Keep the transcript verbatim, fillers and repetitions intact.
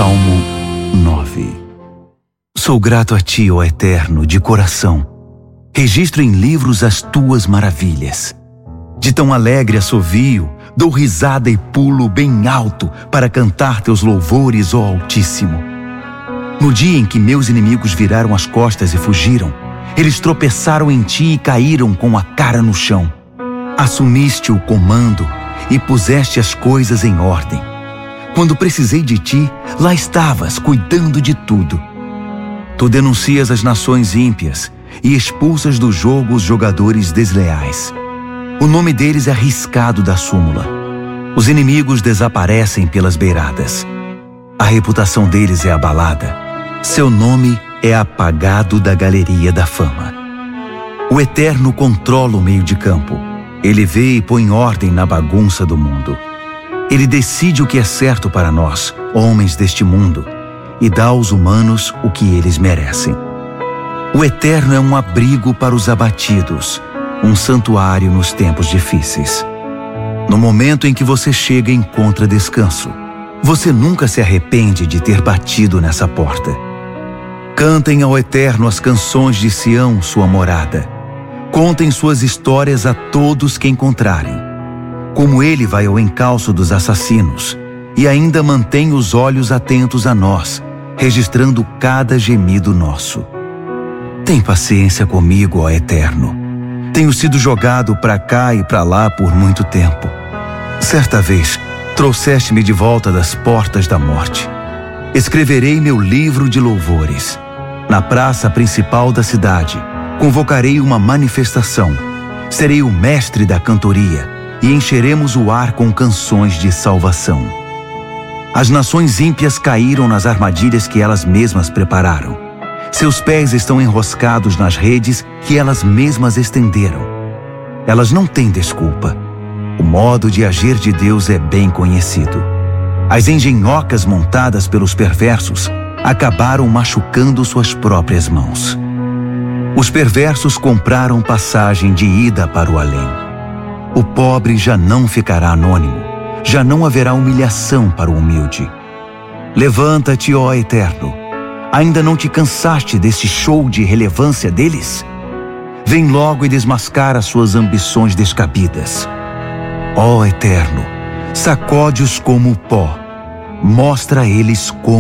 Salmo nove. Sou grato a Ti, ó Eterno, de coração. Registro em livros as Tuas maravilhas. De tão alegre assovio, dou risada e pulo bem alto para cantar Teus louvores, ó Altíssimo. No dia em que meus inimigos viraram as costas e fugiram, eles tropeçaram em Ti e caíram com a cara no chão. Assumiste o comando e puseste as coisas em ordem. Quando precisei de Ti, lá estavas, cuidando de tudo. Tu denuncias as nações ímpias e expulsas do jogo os jogadores desleais. O nome deles é riscado da súmula. Os inimigos desaparecem pelas beiradas. A reputação deles é abalada. Seu nome é apagado da galeria da fama. O Eterno controla o meio de campo. Ele vê e põe ordem na bagunça do mundo. Ele decide o que é certo para nós, homens deste mundo, e dá aos humanos o que eles merecem. O Eterno é um abrigo para os abatidos, um santuário nos tempos difíceis. No momento em que você chega, encontra descanso. Você nunca se arrepende de ter batido nessa porta. Cantem ao Eterno as canções de Sião, sua morada. Contem suas histórias a todos que encontrarem. Como Ele vai ao encalço dos assassinos e ainda mantém os olhos atentos a nós, registrando cada gemido nosso. Tem paciência comigo, ó Eterno. Tenho sido jogado para cá e para lá por muito tempo. Certa vez, trouxeste-me de volta das portas da morte. Escreverei meu livro de louvores. Na praça principal da cidade, convocarei uma manifestação. Serei o mestre da cantoria e encheremos o ar com canções de salvação. As nações ímpias caíram nas armadilhas que elas mesmas prepararam. Seus pés estão enroscados nas redes que elas mesmas estenderam. Elas não têm desculpa. O modo de agir de Deus é bem conhecido. As engenhocas montadas pelos perversos acabaram machucando suas próprias mãos. Os perversos compraram passagem de ida para o além. O pobre já não ficará anônimo, já não haverá humilhação para o humilde. Levanta-te, ó Eterno. Ainda não te cansaste desse show de relevância deles? Vem logo e desmascara suas ambições descabidas. Ó Eterno, sacode-os como o pó, mostra a eles como